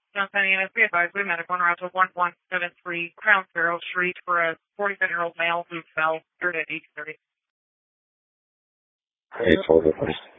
Johnson EMS, be advised, we medical on route to 1173 Crown Sparrow Street for a 47-year-old male who fell here at 8:30. 8:40, please.